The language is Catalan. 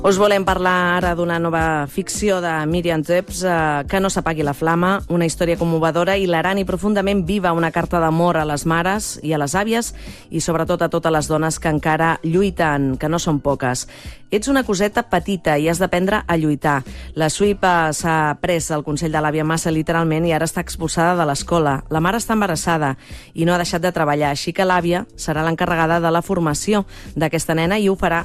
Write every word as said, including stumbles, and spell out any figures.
Us volem parlar ara d'una nova ficció de Miriam Zepps, eh, Que no s'apagui la flama, una història commovedora, hilarant i profundament viva, una carta d'amor a les mares i a les àvies i sobretot a totes les dones que encara lluiten, que no són poques. Ets una coseta petita i has d'aprendre a lluitar. La Sweep eh, s'ha pres el consell de l'àvia Massa literalment i ara està expulsada de l'escola. La mare està embarassada i no ha deixat de treballar, així que l'àvia serà l'encarregada de la formació d'aquesta nena i ho farà